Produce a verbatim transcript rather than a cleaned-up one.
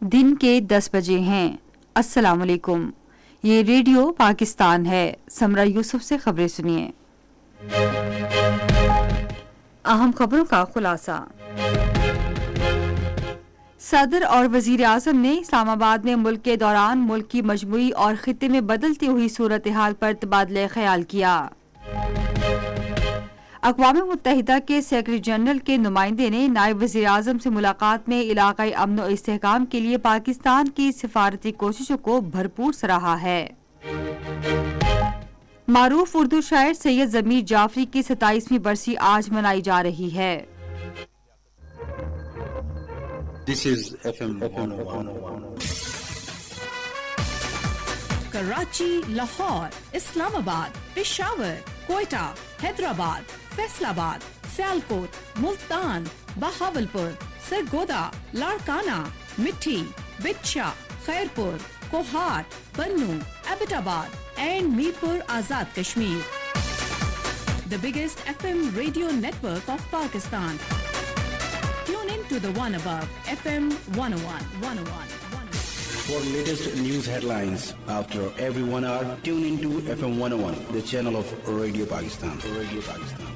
دن کے دس بجے ہیں۔ السلام علیکم، یہ ریڈیو پاکستان ہے۔ سمرہ یوسف سے خبریں سنیے۔ اہم خبروں کا خلاصہ۔ صدر اور وزیر اعظم نے اسلام آباد میں ملک کے دوران ملک کی مجموعی اور خطے میں بدلتی ہوئی صورتحال پر تبادلہ خیال کیا۔ اقوام متحدہ کے سیکرٹری جنرل کے نمائندے نے نائب وزیر اعظم سے ملاقات میں علاقائی امن و استحکام کے لیے پاکستان کی سفارتی کوششوں کو بھرپور سراہا ہے۔ معروف اردو شاعر سید ضمیر جعفری کی ستائیسویں برسی آج منائی جا رہی ہے۔ This is F M one oh one. Karachi, Lahore, اسلام آباد، پشاور، کوئٹہ، حیدرآباد، فیصل آباد، سیالکوٹ، ملتان، بہاولپور، سرگودا، لاڑکانہ، مٹھی، بچھا، خیرپور، کوہاٹ، بنو، ایبٹ آباد and Mirpur Azad Kashmir. The biggest F M radio network of Pakistan. Tune in to the one above, F M one oh one, one oh one, one oh one. For latest news headlines after every one hour, tune into F M one oh one, the channel of Radio Pakistan. Radio Pakistan.